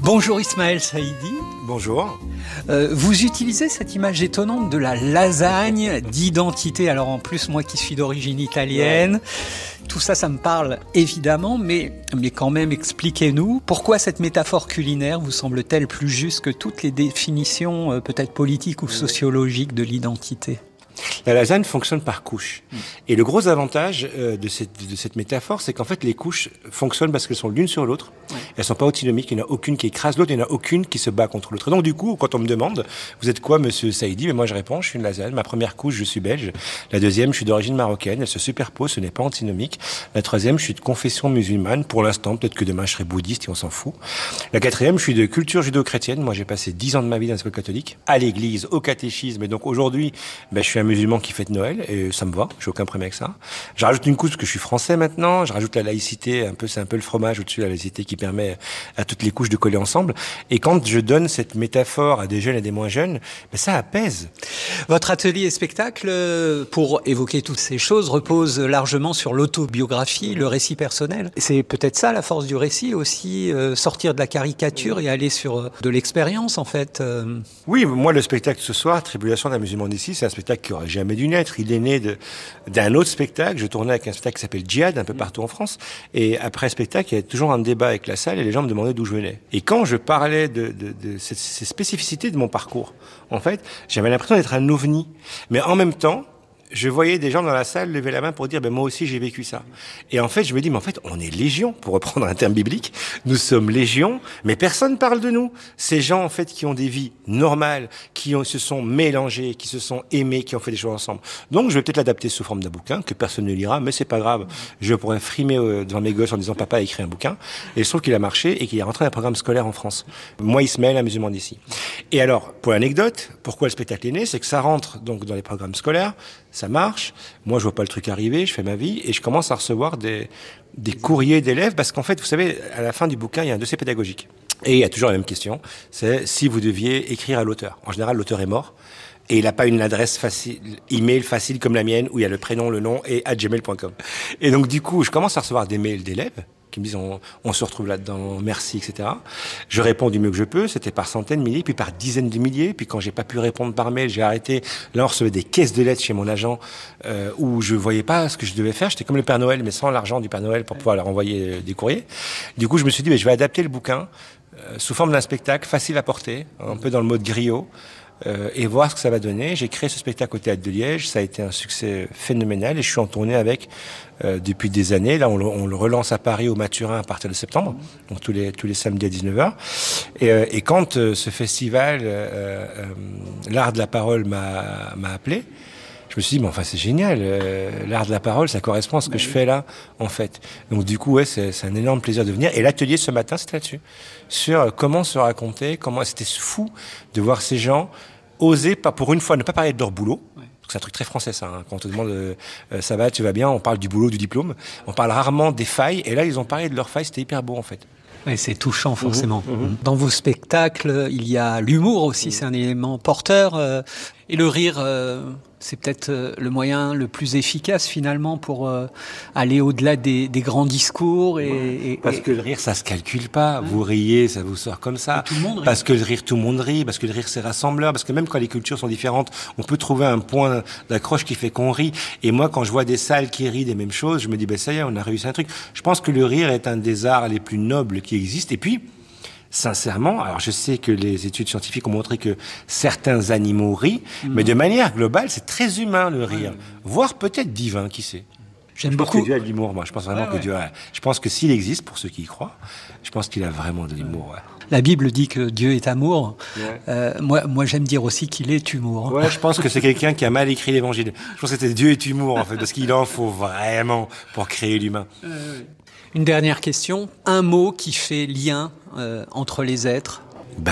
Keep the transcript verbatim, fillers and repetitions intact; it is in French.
Bonjour Ismaël Saïdi. Bonjour. Euh, vous utilisez cette image étonnante de la lasagne d'identité. Alors en plus, moi qui suis d'origine italienne, ouais. Tout ça, ça me parle évidemment, mais, mais quand même, expliquez-nous, pourquoi cette métaphore culinaire vous semble-t-elle plus juste que toutes les définitions euh, peut-être politiques ou sociologiques de l'identité ? La lasagne fonctionne par couches. Mmh. Et le gros avantage euh, de, cette, de cette métaphore, c'est qu'en fait, les couches fonctionnent parce qu'elles sont l'une sur l'autre. Ouais. Elles sont pas antinomiques, il n'y en a aucune qui écrase l'autre, il n'y en a aucune qui se bat contre l'autre. Donc du coup, quand on me demande, vous êtes quoi, monsieur Saïdi? Mais moi, je réponds, je suis une lasagne. Ma première couche, je suis belge. La deuxième, je suis d'origine marocaine. Elles se superposent, ce n'est pas antinomique. La troisième, je suis de confession musulmane. Pour l'instant, peut-être que demain, je serai bouddhiste et on s'en fout. La quatrième, je suis de culture judo-chrétienne. Moi, j'ai passé dix ans de ma vie dans l'école catholique, à l'église, au catéchisme. Et donc aujourd'hui, ben, je suis un musulman qui fête Noël, et ça me va, j'ai aucun problème avec ça. Je rajoute une couche parce que je suis français maintenant, je rajoute la laïcité, un peu, c'est un peu le fromage au-dessus, la laïcité qui permet à toutes les couches de coller ensemble. Et quand je donne cette métaphore à des jeunes et des moins jeunes, ben ça apaise. Votre atelier et spectacle, pour évoquer toutes ces choses, repose largement sur l'autobiographie, le récit personnel. C'est peut-être ça la force du récit aussi, euh, sortir de la caricature et aller sur euh, de l'expérience en fait. Euh... Oui, moi le spectacle ce soir, Tribulation d'un musulman d'ici, c'est un spectacle qui aurait jamais dû naître. Il est né de, d'un autre spectacle. Je tournais avec un spectacle qui s'appelle Djihad, un peu partout en France. Et après le spectacle, il y avait toujours un débat avec la salle et les gens me demandaient d'où je venais. Et quand je parlais de, de, de ces, ces spécificités de mon parcours, en fait, j'avais l'impression d'être un ovni. Mais en même temps, je voyais des gens dans la salle lever la main pour dire ben moi aussi j'ai vécu ça. Et en fait, je me dis mais en fait, on est légion, pour reprendre un terme biblique. Nous sommes légion, mais personne parle de nous. Ces gens en fait qui ont des vies normales, qui ont, se sont mélangés, qui se sont aimés, qui ont fait des choses ensemble. Donc je vais peut-être l'adapter sous forme d'un bouquin que personne ne lira, mais c'est pas grave. Je pourrais frimer euh, devant mes gosses en disant papa a écrit un bouquin. Et je trouve qu'il a marché et qu'il est rentré dans un programme scolaire en France. Moi Ismaël, un musulman d'ici. Et alors, pour l'anecdote, pourquoi le spectacle est né, c'est que ça rentre donc dans les programmes scolaires. Ça marche. Moi, je vois pas le truc arriver. Je fais ma vie et je commence à recevoir des, des courriers d'élèves parce qu'en fait, vous savez, à la fin du bouquin, il y a un dossier pédagogique. Et il y a toujours la même question. C'est si vous deviez écrire à l'auteur. En général, l'auteur est mort. Et il n'a pas une adresse facile, email facile comme la mienne où il y a le prénom, le nom et arobase gmail point com. Et donc, du coup, je commence à recevoir des mails d'élèves qui me disent on, on se retrouve là-dedans, merci, et cetera. Je réponds du mieux que je peux, c'était par centaines de milliers, puis par dizaines de milliers, puis quand j'ai pas pu répondre par mail, j'ai arrêté. Là, on recevait des caisses de lettres chez mon agent euh, où je voyais pas ce que je devais faire. J'étais comme le Père Noël, mais sans l'argent du Père Noël pour pouvoir leur envoyer des courriers. Du coup, je me suis dit, mais je vais adapter le bouquin euh, sous forme d'un spectacle facile à porter, un peu dans le mode griot. Euh, et voir ce que ça va donner. J'ai créé ce spectacle au Théâtre de Liège, ça a été un succès phénoménal et je suis en tournée avec euh, depuis des années. Là, on le, on le relance à Paris au Mathurin à partir de septembre, donc tous les tous les samedis à dix-neuf heures. Et, euh, et quand euh, ce festival, euh, euh, l'Art de la Parole m'a m'a appelé, je me suis dit, mais enfin, c'est génial, euh, l'art de la parole, ça correspond à ce que je fais là, en fait. Donc, du coup, ouais, c'est, c'est un énorme plaisir de venir. Et l'atelier ce matin, c'était là-dessus. Sur comment se raconter, comment, c'était fou de voir ces gens oser, pas pour une fois, ne pas parler de leur boulot. Ouais. C'est un truc très français, ça, hein. Quand on te demande, euh, ça va, tu vas bien, on parle du boulot, du diplôme. On parle rarement des failles. Et là, ils ont parlé de leurs failles, c'était hyper beau, en fait. Oui, c'est touchant, forcément. Mmh, mmh. Dans vos spectacles, il y a l'humour aussi, mmh. c'est un élément porteur. Euh, et le rire, euh, c'est peut-être euh, le moyen le plus efficace, finalement, pour euh, aller au-delà des, des grands discours. Et, et, parce et... que le rire, ça se calcule pas. Mmh. Vous riez, ça vous sort comme ça. Et tout le monde rit. Parce que le rire, tout le monde rit. Parce que le rire, c'est rassembleur. Parce que même quand les cultures sont différentes, on peut trouver un point d'accroche qui fait qu'on rit. Et moi, quand je vois des salles qui rient des mêmes choses, je me dis, ben ça y est, on a réussi un truc. Je pense que le rire est un des arts les plus nobles qui existent. Et puis, sincèrement, alors je sais que les études scientifiques ont montré que certains animaux rient, mmh. mais de manière globale, c'est très humain le rire, ouais. voire peut-être divin, qui sait. J'aime je beaucoup. pense que Dieu a de l'humour, moi. Je pense vraiment ouais, que ouais. Dieu a. Je pense que s'il existe, pour ceux qui y croient, je pense qu'il a vraiment de l'humour. Ouais. La Bible dit que Dieu est amour. Ouais. Euh, moi, moi, j'aime dire aussi qu'il est humour. Ouais, je pense que c'est quelqu'un qui a mal écrit l'Évangile. Je pense que c'était Dieu est humour, en fait, parce qu'il en faut vraiment pour créer l'humain. Euh, Une dernière question. Un mot qui fait lien euh, entre les êtres.